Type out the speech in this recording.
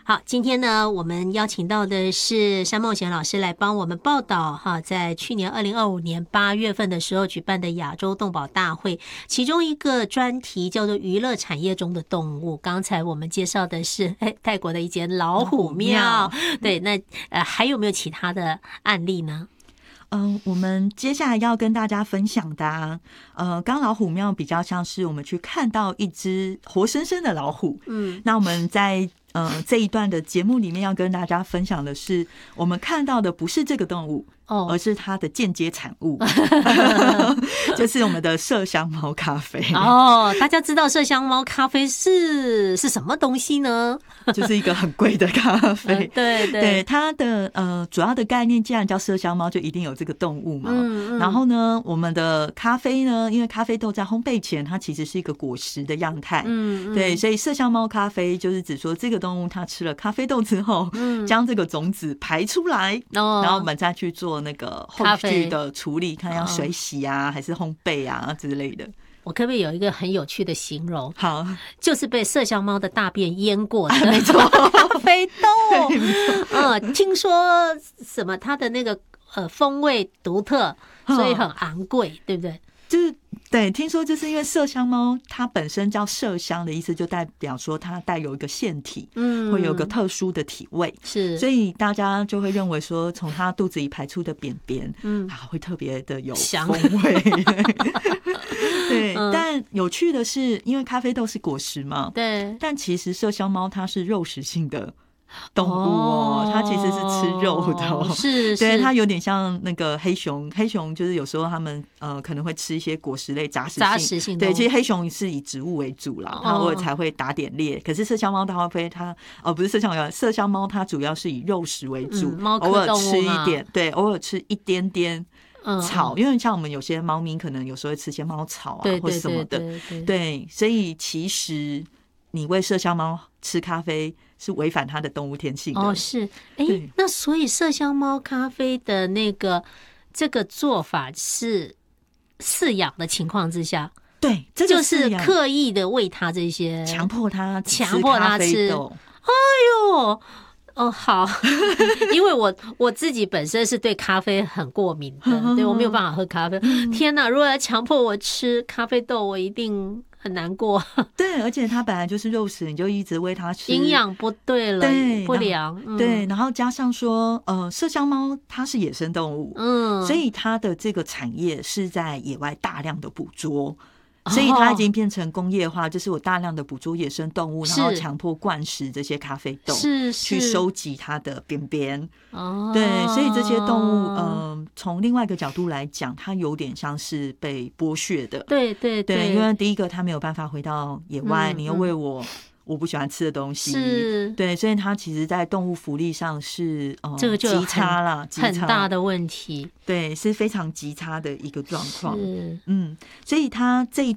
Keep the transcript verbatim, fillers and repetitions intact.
好，今天呢，我们邀请到的是山茂贤老师来帮我们报道哈，在去年二零二五年八月份的时候举办的亚洲动保大会，其中一个专题叫做娱乐产业中的动物。刚才我们介绍的是哎泰国的一间老虎庙，对，那呃还有没有其他的案例呢？ 嗯、呃，我们接下来要跟大家分享的、啊，呃，刚老虎庙比较像是我们去看到一只活生生的老虎，嗯，那我们在呃这一段的节目里面要跟大家分享的是，我们看到的不是这个动物。哦，而是它的间接产物，就是我们的麝香猫咖啡。 哦，大家知道麝香猫咖啡是是什么东西呢？ 就是一个很贵的咖啡。 嗯、对 对, 对，它的呃主要的概念，既然叫麝香猫，就一定有这个动物嘛。嗯嗯。然后呢，我们的咖啡呢，因为咖啡豆在烘焙前，它其实是一个果实的样态。嗯嗯。对，所以麝香猫咖啡就是指说，这个动物它吃了咖啡豆之后，嗯，将这个种子排出来，哦，然后我们再去做那个后续的处理，看要水洗啊，哦，还是烘焙啊之类的。 我可不可以有一个很有趣的形容？ 好， 就是被麝香猫的大便淹过的，没错，咖啡豆。嗯，听说什么它的那个呃风味独特，所以很昂贵，对不对？ 就是对，听说就是因为麝香猫它本身叫麝香的意思，就代表说它带有一个腺体，嗯，会有个特殊的体味，是，所以大家就会认为说，从它肚子里排出的便便，嗯，啊，会特别的有风味。对，嗯，但有趣的是，因为咖啡豆是果实嘛，对，但其实麝香猫它是肉食性的动物哦，它其实是吃肉的哦，是，对，它有点像那个黑熊，黑熊就是有时候他们呃可能会吃一些果实类杂食性，杂食性，对，其实黑熊是以植物为主啦，它偶尔才会打点猎，可是麝香猫它会它哦不是麝香猫，麝香猫它主要是以肉食为主，嗯，偶尔吃一点，对，偶尔吃一点点草，因为像我们有些猫咪可能有时候会吃些猫草啊，或什么的，对，所以其实你喂麝香猫吃咖啡是违反它的动物天性的。 哦，是，哎，那所以麝香猫咖啡的那个这个做法是饲养的情况之下， 对， 这就是刻意的喂它这些， 强迫它强迫它吃。哎呦！哦，好，因为我我自己本身是对咖啡很过敏的，对，我没有办法喝咖啡。天哪，如果要强迫我吃咖啡豆，我一定很难过。 对，而且它本来就是肉食，你就一直喂它吃， 营养不对了，对，不良。 嗯、对，然后加上说，呃，麝香猫它是野生动物，嗯，所以它的这个产业是在野外大量的捕捉。所以它已经变成工业化，就是我大量的捕捉野生动物，然后强迫灌食这些咖啡豆，是去收集它的便便。哦，对，所以这些动物，嗯、呃，从另外一个角度来讲，它有点像是被剥削的。对对 对, 对，因为第一个它没有办法回到野外，嗯、你又喂我。我不喜欢吃的东西，是，对，所以它其实在动物福利上是呃这个就极差啦， 很大的问题， 对，是非常极差的一个状况。嗯，所以它这